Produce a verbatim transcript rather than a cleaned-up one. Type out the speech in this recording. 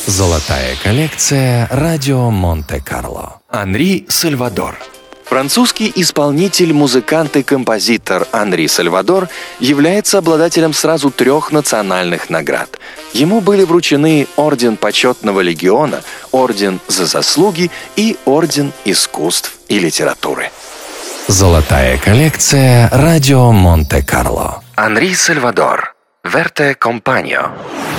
Золотая коллекция «Радио Монте-Карло». Анри Сальвадор. Французский исполнитель, музыкант и композитор Анри Сальвадор является обладателем сразу трех национальных наград. Ему были вручены Орден Почетного Легиона, Орден за заслуги и Орден искусств и литературы. Золотая коллекция «Радио Монте-Карло». Анри Сальвадор. Верте компаньо.